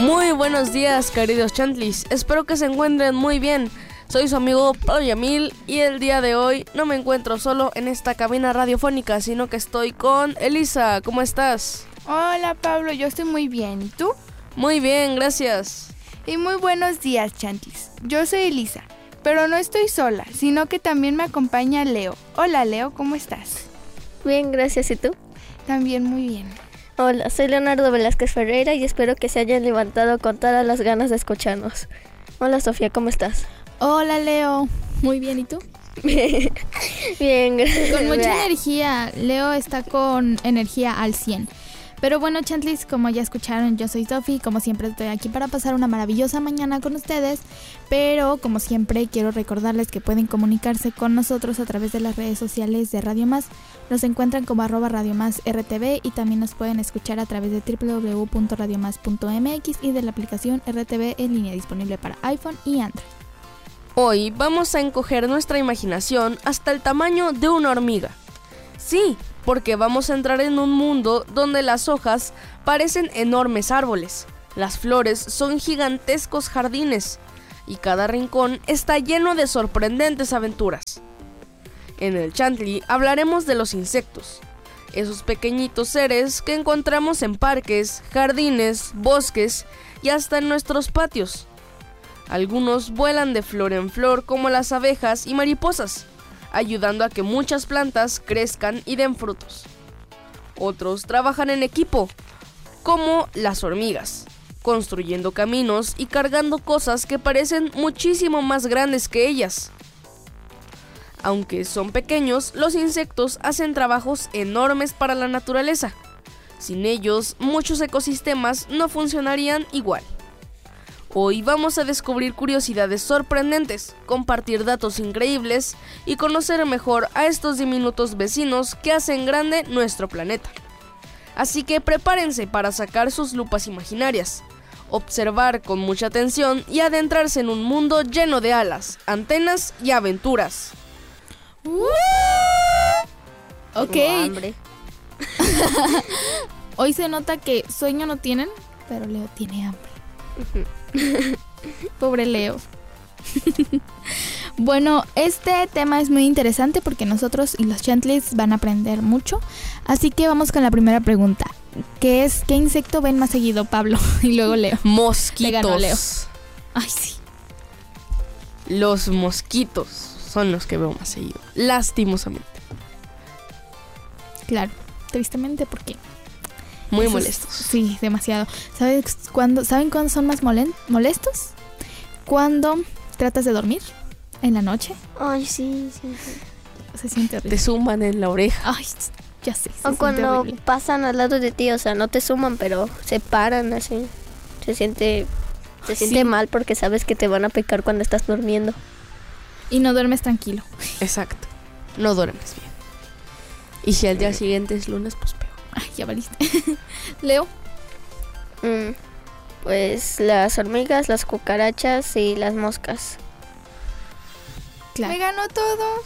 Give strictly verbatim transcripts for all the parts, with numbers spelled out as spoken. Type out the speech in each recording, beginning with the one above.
Muy buenos días, queridos Chantlis. Espero que se encuentren muy bien. Soy su amigo Pablo Yamil y el día de hoy no me encuentro solo en esta cabina radiofónica, sino que estoy con Elisa. ¿Cómo estás? Hola Pablo, yo estoy muy bien. ¿Y tú? Muy bien, gracias. Y muy buenos días, Chantlis. Yo soy Elisa, pero no estoy sola, sino que también me acompaña Leo. Hola Leo, ¿cómo estás? Bien, gracias. ¿Y tú? También muy bien. Hola, soy Leonardo Velázquez Ferreira y espero que se hayan levantado con todas las ganas de escucharnos. Hola Sofía, ¿cómo estás? Hola Leo, muy bien, ¿y tú? Bien, gracias. Con mucha energía, Leo está con energía al cien. Pero bueno, Chantlis, como ya escucharon, yo soy Sofi, como siempre estoy aquí para pasar una maravillosa mañana con ustedes, pero como siempre quiero recordarles que pueden comunicarse con nosotros a través de las redes sociales de Radio Más. Nos encuentran como arroba Radio Más R T V y también nos pueden escuchar a través de doble u doble u doble u punto radio más punto m x y de la aplicación R T V en línea disponible para iPhone y Android. Hoy vamos a encoger nuestra imaginación hasta el tamaño de una hormiga. Sí, porque vamos a entrar en un mundo donde las hojas parecen enormes árboles, las flores son gigantescos jardines y cada rincón está lleno de sorprendentes aventuras. En el Chantli hablaremos de los insectos, esos pequeñitos seres que encontramos en parques, jardines, bosques y hasta en nuestros patios. Algunos vuelan de flor en flor como las abejas y mariposas, ayudando a que muchas plantas crezcan y den frutos. Otros trabajan en equipo, como las hormigas, construyendo caminos y cargando cosas que parecen muchísimo más grandes que ellas. Aunque son pequeños, los insectos hacen trabajos enormes para la naturaleza. Sin ellos, muchos ecosistemas no funcionarían igual. Hoy vamos a descubrir curiosidades sorprendentes, compartir datos increíbles y conocer mejor a estos diminutos vecinos que hacen grande nuestro planeta. Así que prepárense para sacar sus lupas imaginarias, observar con mucha atención y adentrarse en un mundo lleno de alas, antenas y aventuras. Uh, ok. Tengo hambre. Hoy se nota que sueño no tienen, pero Leo tiene hambre. Pobre Leo. Bueno, este tema es muy interesante porque nosotros y los Chantlis van a aprender mucho. Así que vamos con la primera pregunta, que es: ¿qué insecto ven más seguido, Pablo? Y luego Leo. Mosquitos. Le ganó Leo. Ay, sí. Los mosquitos son los que veo más seguido, lastimosamente. Claro, tristemente, porque muy esos, molestos. Sí, demasiado. ¿Sabes cuándo, ¿Saben cuándo son más molen, molestos? Cuando tratas de dormir en la noche. Ay, sí, sí, sí. Se siente horrible. Te zumban en la oreja. Ay, ya sé. Se O siente cuando horrible. pasan al lado de ti, o sea, no te suman, pero se paran así. Se siente, se Ay, siente sí. mal porque sabes que te van a picar cuando estás durmiendo. Y no duermes tranquilo. Exacto. No duermes bien. Y si al día siguiente es lunes, pues peor. Ay, ya valiste. Leo. Mm, pues las hormigas, las cucarachas y las moscas. Claro. Me ganó todo.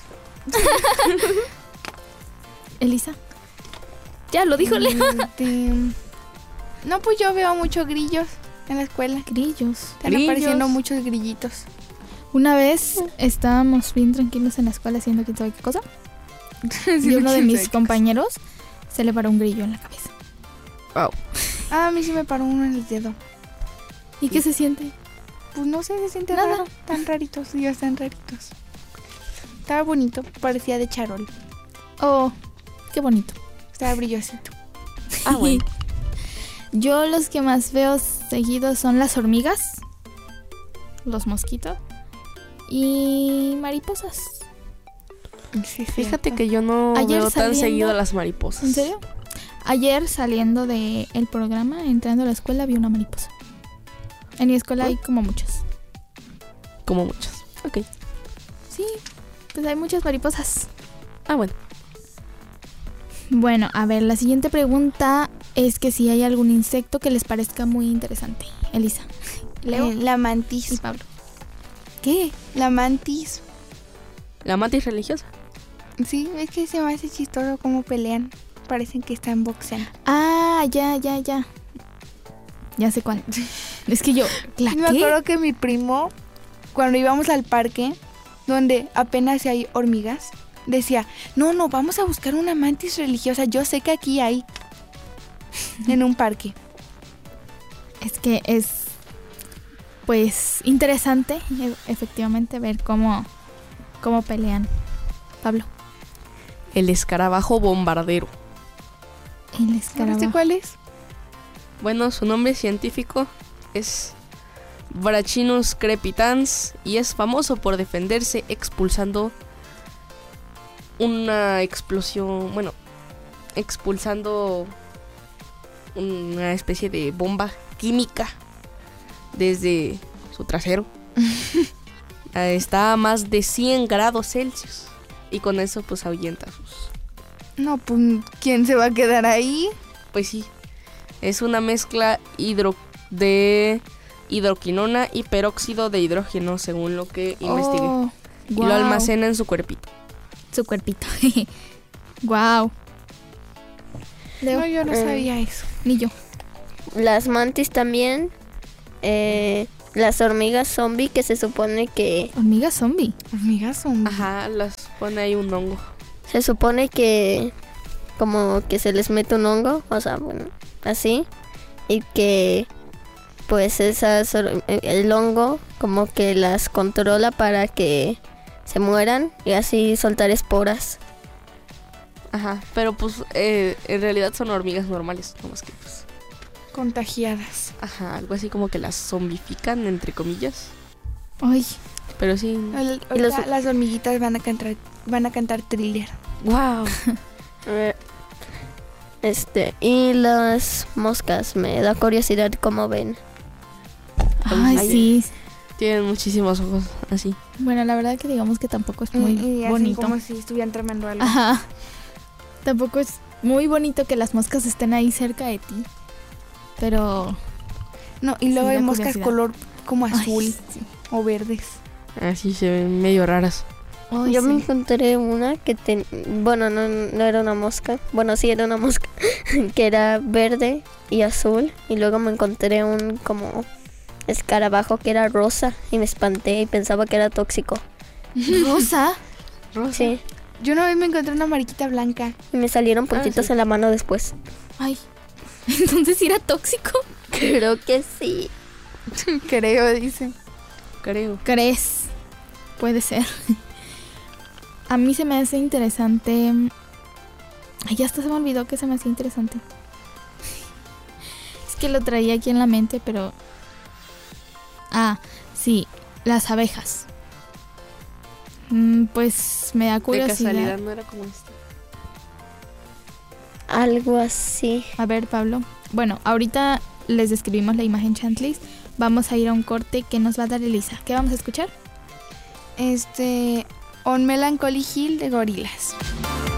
Elisa. Ya lo dijo Leo. Este, No, pues yo veo muchos grillos en la escuela. Grillos. Están Grillos. apareciendo muchos grillitos. Una vez estábamos bien tranquilos en la escuela haciendo quién sabe qué cosa. Y uno de mis compañeros se le paró un grillo en la cabeza. Wow. Ah, a mí sí me paró uno en el dedo. ¿Y qué se siente? Pues no sé, se siente Nada. raro. Tan raritos, Dios, tan raritos. Estaba bonito, parecía de charol. Oh, qué bonito. Estaba brillosito. Ah, bueno. Yo los que más veo seguido son las hormigas, los mosquitos y mariposas. Sí, Fíjate que yo no Ayer veo tan saliendo- seguido a las mariposas. ¿En serio? Ayer saliendo del programa, entrando a la escuela, vi una mariposa. En mi escuela hay como muchas. Como muchas. Ok. Sí, pues hay muchas mariposas. Ah, bueno. Bueno, a ver, la siguiente pregunta es que si hay algún insecto que les parezca muy interesante. Elisa, Leo Eh, la y mantis. Pablo. ¿Qué? La mantis. La mantis religiosa. Sí, es que se me hace chistoso cómo pelean. Parecen que están boxeando. Ah, ya, ya, ya. Ya sé cuál. Es que yo, ¿la Me qué? acuerdo que mi primo, cuando íbamos al parque, donde apenas hay hormigas, decía, no, no, vamos a buscar una mantis religiosa. Yo sé que aquí hay, en un parque. Es que es, pues, interesante, e- efectivamente, ver cómo, cómo pelean. Pablo, El escarabajo bombardero. el ¿No escarabajo. sé cuál es? Bueno, su nombre científico es Brachinus crepitans y es famoso por defenderse expulsando una explosión, bueno, expulsando una especie de bomba química desde su trasero. Eh, Está a más de cien grados Celsius y con eso pues ahuyenta a sus... No, pues, ¿quién se va a quedar ahí? Pues sí, es una mezcla hidro de hidroquinona y peróxido de hidrógeno según lo que investigué. Oh, Y guau. lo almacena en su cuerpito. Su cuerpito. Wow. Leo, No, yo no Eh. sabía eso. ni yo. Las mantis también. eh, las hormigas zombie que se supone que... Hormiga zombie. Hormigas son... Ajá, las pone ahí un hongo. Se supone que como que se les mete un hongo, o sea, bueno, así, y que pues esas hor- el hongo como que las controla para que se mueran y así soltar esporas. Ajá, pero pues eh, en realidad son hormigas normales, no más que pues... contagiadas. Ajá, algo así como que las zombifican, entre comillas. Ay, Pero sí... El- Y los- ahorita las hormiguitas van a cantar, van a cantar thriller. ¡Wow! Eh, Este, y las moscas, me da curiosidad cómo ven. ay, Ay. sí. Tienen muchísimos ojos así. Bueno, la verdad que digamos que tampoco es muy y, y hacen bonito. como si estuvieran tramando algo. Ajá. Tampoco es muy bonito que las moscas estén ahí cerca de ti. Pero... No, y luego Sí, hay da moscas curiosidad. color como azul Ay, sí. o verdes. Así se ven medio raras. Ay, Yo me sí. encontré una que ten... bueno, no, no era una mosca, bueno, sí era una mosca, que era verde y azul, y luego me encontré un como escarabajo que era rosa y me espanté y pensaba que era tóxico. Rosa. Rosa. Sí, Yo una vez me encontré una mariquita blanca. y me salieron puntitos sí. en la mano después. Ay. Entonces, ¿sí era tóxico? Creo que sí. Creo, dice. Creo. ¿Crees? Puede ser. A mí se me hace interesante. Ay, ya hasta se me olvidó que se me hacía interesante. Es que lo traía aquí en la mente, pero... Ah, sí, las abejas. Mm, pues me da De curiosidad. casualidad no era como esto. Algo así. A ver, Pablo. Bueno, ahorita les describimos la imagen Chantlis. Vamos a ir a un corte que nos va a dar Elisa. ¿Qué vamos a escuchar? Este, On Melancholy Hill de Gorillaz.